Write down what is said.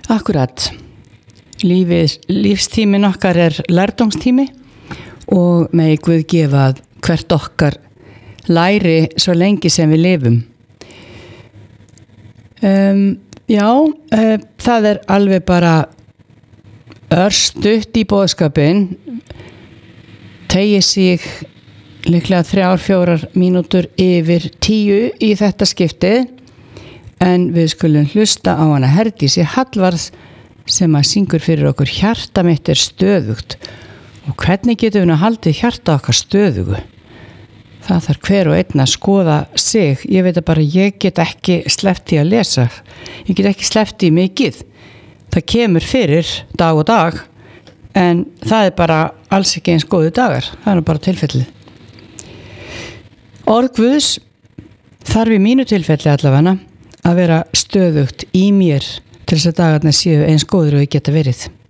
Akkurat. Lífstíminn okkar lærdómstími og megi Guð gefa að hvert okkar læri svo lengi sem við lifum. Það alveg bara örstutt í boðskapinn, tegi sig líklega 3-4 mínútur yfir 10 í þetta skiptið, en við skulum hlusta á hana Herdísi Hallvarðs sem að syngur fyrir okkur Hjarta mitt stöðugt. Og hvernig getum við haldið hjarta okkar stöðugu? Það þarf hver og einn að skoða sig. Ég veit að bara ég get ekki sleppt í að lesa. Ég get ekki sleppt í mikið. Það kemur fyrir dag og dag, en það bara alls ekki eins góðu dagar. Það bara tilfellið. Orð Guðs þarf í mínu tilfelli allavega að vera stöðugt í mér til þess að dagarnir séu eins góður og ég geta verið.